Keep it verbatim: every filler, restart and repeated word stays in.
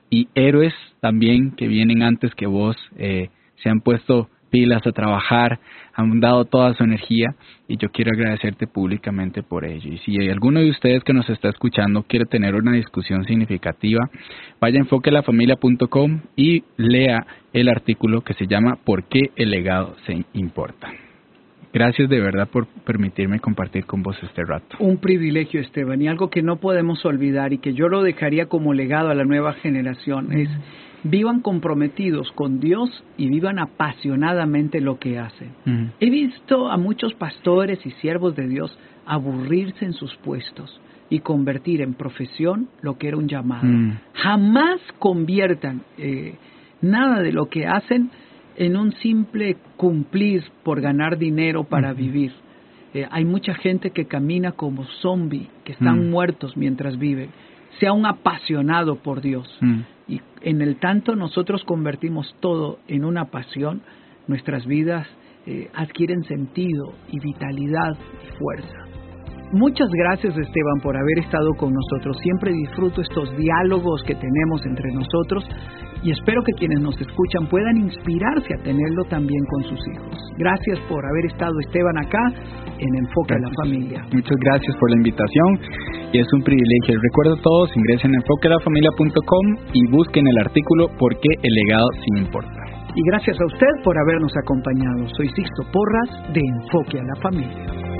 y héroes también que vienen antes que vos, eh, se han puesto pilas a trabajar, han dado toda su energía y yo quiero agradecerte públicamente por ello. Y si hay alguno de ustedes que nos está escuchando quiere tener una discusión significativa, vaya a enfoque la familia punto com y lea el artículo que se llama ¿Por qué el legado se importa? Gracias de verdad por permitirme compartir con vos este rato. Un privilegio, Esteban, y algo que no podemos olvidar y que yo lo dejaría como legado a la nueva generación es: vivan comprometidos con Dios y vivan apasionadamente lo que hacen. Uh-huh. He visto a muchos pastores y siervos de Dios aburrirse en sus puestos y convertir en profesión lo que era un llamado. Uh-huh. Jamás conviertan eh, nada de lo que hacen en un simple cumplir por ganar dinero para uh-huh. vivir. Eh, hay mucha gente que camina como zombie, que están uh-huh. muertos mientras viven. Sea un apasionado por Dios. Uh-huh. Y en el tanto nosotros convertimos todo en una pasión, nuestras vidas eh, adquieren sentido y vitalidad y fuerza. Muchas gracias, Esteban, por haber estado con nosotros. Siempre disfruto estos diálogos que tenemos entre nosotros y espero que quienes nos escuchan puedan inspirarse a tenerlo también con sus hijos. Gracias por haber estado, Esteban, acá en Enfoque a la Familia. Muchas gracias por la invitación y es un privilegio. Recuerdo a todos, ingresen a enfoque la familia punto com y busquen el artículo ¿Por qué el legado sí importa? Y gracias a usted por habernos acompañado. Soy Sixto Porras de Enfoque a la Familia.